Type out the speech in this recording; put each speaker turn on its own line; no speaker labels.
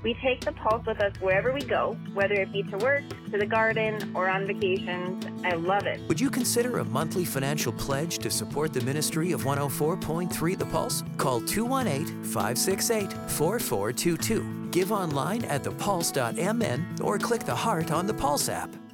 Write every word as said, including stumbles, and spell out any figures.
We take the Pulse with us wherever we go, whether it be to work, to the garden, or on vacations. I love it.
Would you consider a monthly financial pledge to support the ministry of one oh four point three The Pulse? Call two one eight, five six eight, four four two two. Give online at the pulse dot m n or click the heart on the Pulse app.